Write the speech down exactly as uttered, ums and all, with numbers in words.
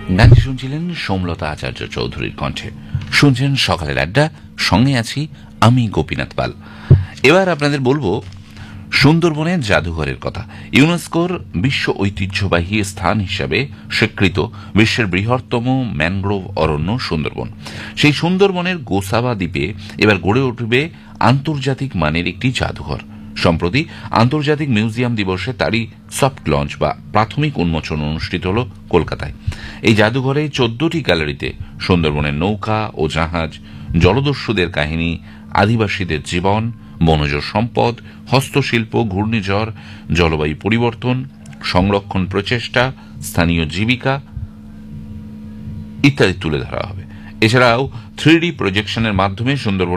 গানটি শুনছিলেন সোমলতা আচার্য চৌধুরীর কণ্ঠে। শুনছেন সকালের আড্ডা, সঙ্গে আছি আমি গোপীনাথ পাল। এবার আপনাদের বলবো সুন্দরবনের জাদুঘরের কথা। ইউনেস্কোর বিশ্ব ঐতিহ্যবাহী স্থান হিসাবে স্বীকৃত বিশ্বের বৃহত্তম ম্যানগ্রোভ অরণ্য সুন্দরবন। সেই সুন্দরবনের গোসাবা দ্বীপে এবার গড়ে উঠবে আন্তর্জাতিক মানের একটি জাদুঘর। সম্প্রতি আন্তর্জাতিক মিউজিয়াম দিবসে তারই সফট লঞ্চ বা প্রাথমিক উন্মোচন অনুষ্ঠিত হল কলকাতায়। এই জাদুঘরে চোদ্দটি গ্যালারিতে সুন্দরবনের নৌকা ও জাহাজ, জলদস্যুদের কাহিনী, আদিবাসীদের জীবন, বনজ সম্পদ, হস্তশিল্প, ঘূর্ণিঝড়, জলবায়ু পরিবর্তন, সংরক্ষণ প্রচেষ্টা, স্থানীয় জীবিকা ইত্যাদি তুলে ধরা হবে। এছাড়াও থ্রি ডি প্রজেকশনের মাধ্যমে সুন্দরবন